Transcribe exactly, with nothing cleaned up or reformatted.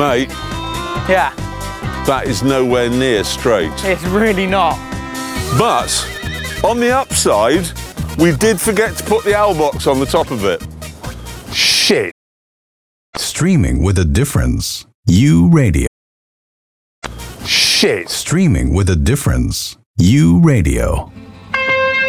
Mate, Yeah, that is nowhere near straight. it's really not. But, on the upside, we did forget to put the owl box on the top of it. Shit. Streaming with a difference. U Radio. Shit. Streaming with a difference. U Radio.